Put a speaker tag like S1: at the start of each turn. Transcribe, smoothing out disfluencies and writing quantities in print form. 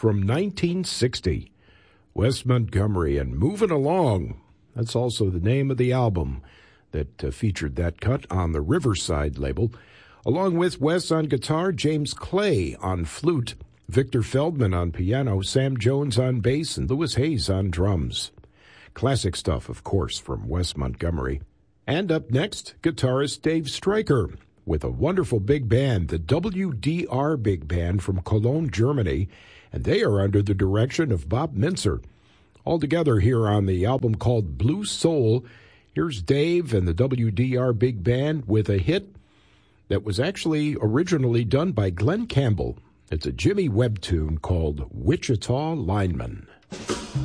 S1: from 1960. Wes Montgomery and Moving Along. That's also the name of the album that featured that cut on the Riverside label, along with Wes on guitar, James Clay on flute, Victor Feldman on piano, Sam Jones on bass, and Louis Hayes on drums. Classic stuff, of course, from Wes Montgomery. And up next, guitarist Dave Stryker with a wonderful big band, the WDR Big Band from Cologne, Germany, and they are under the direction of Bob Mintzer. All together here on the album called Blue Soul, here's Dave and the WDR Big Band with a hit that was actually originally done by Glenn Campbell. It's a Jimmy Webb tune called Wichita Lineman.